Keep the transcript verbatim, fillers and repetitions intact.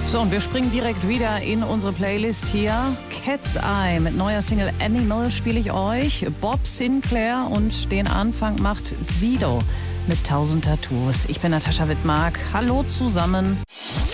So, und wir springen direkt wieder in unsere Playlist hier. Cat's Eye mit neuer Single Animal spiele ich euch. Bob Sinclair und den Anfang macht Sido mit tausend Tattoos. Ich bin Natascha Wittmark. Hallo zusammen.